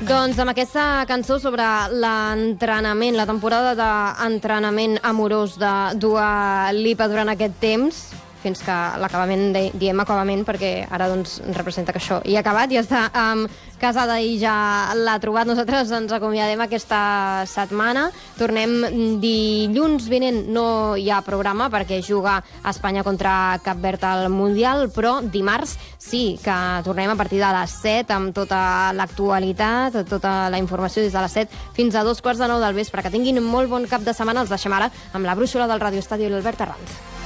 Doncs amb aquesta cançó sobre l'entrenament, la temporada d'entrenament amorós de Dua Lipa durant aquest temps, fins que l'acabament, diem acabament perquè ara doncs representa que això hi ha acabat, ja està casada i ja l'ha trobat. Nosaltres ens acomiadem aquesta setmana. Tornem dilluns vinent, no hi ha programa perquè juga Espanya contra Cap Verd al Mundial, però dimarts sí que tornem a partir de les 7 amb tota l'actualitat, tota la informació des de les 7 fins a 2:15 del vespre. Que tinguin molt bon cap de setmana. Els deixem ara amb la brúixola del Radio Estadio i l'Albert Arranz.